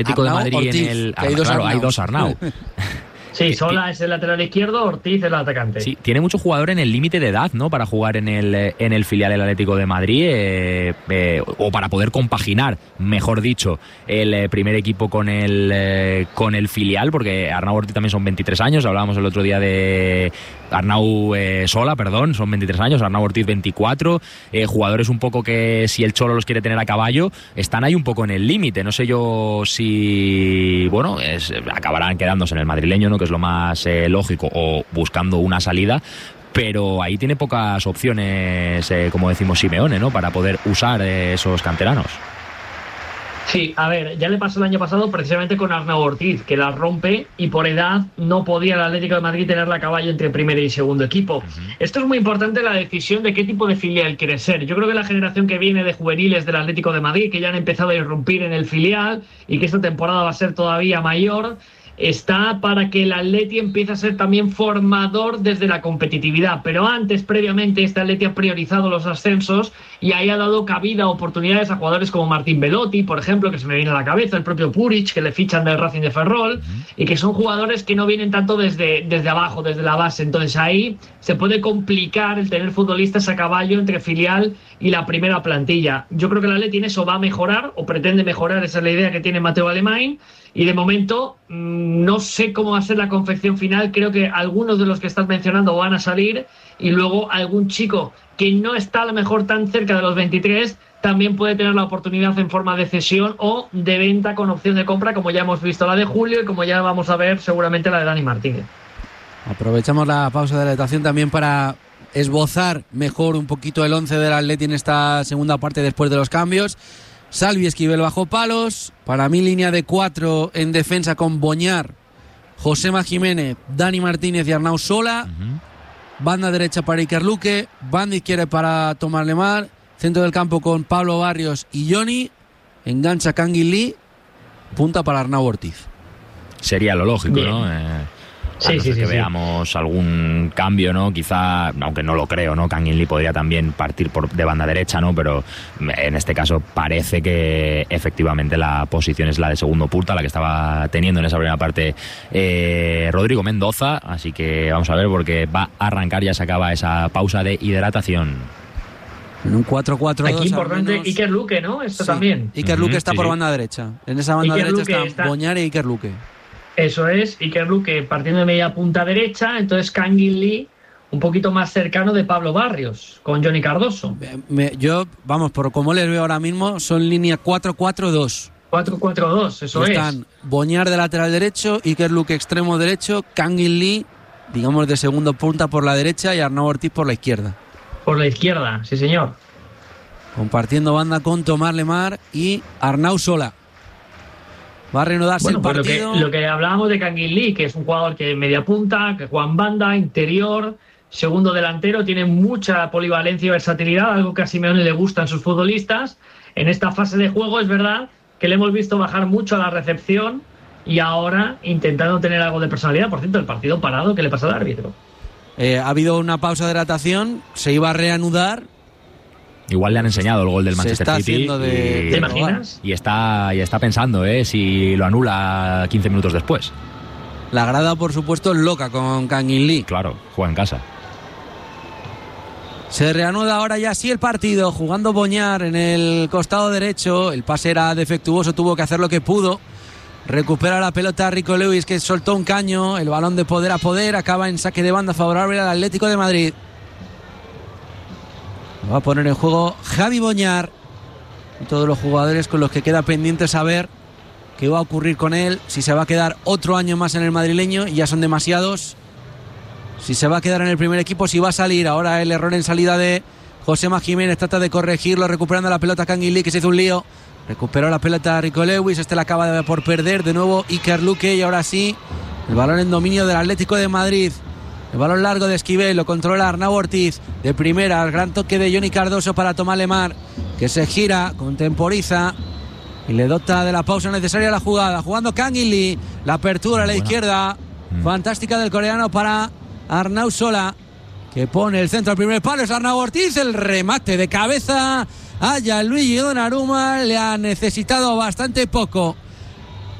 Atlético Arnau, de Madrid Ortiz, en el... claro, hay dos Arnau. Sí, Sola es el lateral izquierdo, Ortiz el atacante. Sí, tiene mucho jugador en el límite de edad, ¿no? Para jugar en el filial del Atlético de Madrid, o para poder compaginar, mejor dicho, el primer equipo con el filial, porque Arnau Ortiz también son 23 años, hablábamos el otro día de Arnau Sola, perdón, son 23 años, Arnau Ortiz 24, jugadores un poco que si el Cholo los quiere tener a caballo, están ahí un poco en el límite, no sé yo si, bueno, acabarán quedándose en el madrileño, ¿no? Que es lo más lógico, o buscando una salida, pero ahí tiene pocas opciones, como decimos Simeone, ¿no? Para poder usar esos canteranos. Sí, a ver, ya le pasó el año pasado precisamente con Arnau Ortiz, que la rompe y por edad no podía el Atlético de Madrid tenerla a caballo entre primer y segundo equipo. Esto es muy importante, la decisión de qué tipo de filial quiere ser. Yo creo que la generación que viene de juveniles del Atlético de Madrid, que ya han empezado a irrumpir en el filial y que esta temporada va a ser todavía mayor, está para que el Atleti empiece a ser también formador desde la competitividad, pero antes, previamente, este Atleti ha priorizado los ascensos y ahí ha dado cabida, oportunidades a jugadores como Martín Belotti, por ejemplo, que se me viene a la cabeza, el propio Puric, que le fichan del Racing de Ferrol, y que son jugadores que no vienen tanto desde abajo, desde la base. Entonces ahí se puede complicar el tener futbolistas a caballo entre filial y la primera plantilla. Yo creo que el Atleti en eso va a mejorar, o pretende mejorar, esa es la idea que tiene Mateu Alemany. Y de momento no sé cómo va a ser la confección final. Creo que algunos de los que estás mencionando van a salir y luego algún chico que no está a lo mejor tan cerca de los 23 también puede tener la oportunidad en forma de cesión o de venta con opción de compra, como ya hemos visto la de Julio y como ya vamos a ver seguramente la de Dani Martínez. Aprovechamos la pausa de hidratación también para esbozar mejor un poquito el 11 del Atleti en esta segunda parte después de los cambios. Salvi Esquivel bajo palos, para mí línea de 4 en defensa con Boñar, Josema Jiménez, Dani Martínez y Arnau Sola, banda derecha para Iker Luque, banda izquierda para Tomás Lemar, centro del campo con Pablo Barrios y Johnny, engancha Kangin Lee, punta para Arnau Ortiz. Sería lo lógico, bien, ¿no? Sí, no sí, que sí, veamos algún cambio, ¿no? Quizá, aunque no lo creo, ¿no? Kangin Lee podría también partir de banda derecha, ¿no? Pero en este caso parece que efectivamente la posición es la de segundo punta, la que estaba teniendo en esa primera parte Rodrigo Mendoza. Así que vamos a ver, porque va a arrancar, ya se acaba esa pausa de hidratación. En un 4-4-2. Aquí importante menos... Iker Luque, ¿no? Esto sí, también. Iker Luque está por banda derecha. En esa banda Iker derecha está Boñar y Iker Luque. Eso es, Iker Luque partiendo de media punta derecha, entonces Kangin Lee un poquito más cercano de Pablo Barrios, con Johnny Cardoso. Yo, vamos, por como les veo ahora mismo, son línea 4-4-2. 4-4-2, eso es. Están Boñar de lateral derecho, Iker Luque extremo derecho, Kangin Lee, digamos, de segundo punta por la derecha y Arnau Ortiz por la izquierda. Por la izquierda, sí señor. Compartiendo banda con Tomás Lemar y Arnau Sola. Va a reanudarse el partido. Pues lo que hablábamos de Kangin Lee, que es un jugador que media punta, que juega en banda, interior, segundo delantero, tiene mucha polivalencia y versatilidad, algo que a Simeone le gusta en sus futbolistas. En esta fase de juego es verdad que le hemos visto bajar mucho a la recepción y ahora intentando tener algo de personalidad. Por cierto, el partido parado, ¿qué le pasa al árbitro? Ha habido una pausa de hidratación, se iba a reanudar. Igual le han enseñado el gol del Manchester City. ¿Te imaginas? Y está pensando si lo anula 15 minutos después. La grada, por supuesto, es loca con Kangin Lee. Claro, juega en casa. Se reanuda ahora ya sí el partido, jugando Boñar en el costado derecho. El pase era defectuoso, tuvo que hacer lo que pudo. Recupera la pelota Rico Lewis, que soltó un caño. El balón de poder a poder acaba en saque de banda favorable al Atlético de Madrid. Va a poner en juego Javi Boñar y todos los jugadores con los que queda pendiente saber qué va a ocurrir con él, si se va a quedar otro año más en el madrileño, y ya son demasiados, si se va a quedar en el primer equipo, si va a salir. Ahora el error en salida de Josema Jiménez, trata de corregirlo, recuperando la pelota Kangin Lee, que se hizo un lío, recuperó la pelota Rico Lewis, la acaba por perder de nuevo Iker Luque, y ahora sí el balón en dominio del Atlético de Madrid. El balón largo de Esquivel, lo controla Arnau Ortiz de primera, el gran toque de Johnny Cardoso para Tomás Lemar, que se gira, contemporiza y le dota de la pausa necesaria a la jugada. Jugando Kangin Lee, la apertura a la izquierda, fantástica del coreano para Arnau Sola, que pone el centro al primer palo. Es Arnau Ortiz, el remate de cabeza a Gianluigi Donnarumma, le ha necesitado bastante poco